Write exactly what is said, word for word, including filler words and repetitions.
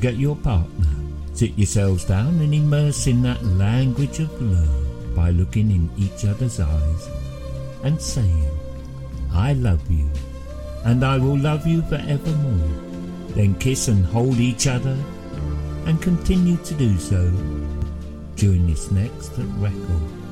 get your partner. Sit yourselves down and immerse in that language of love by looking in each other's eyes and saying, I love you, and I will love you forevermore. Then kiss and hold each other, and continue to do so during this next record.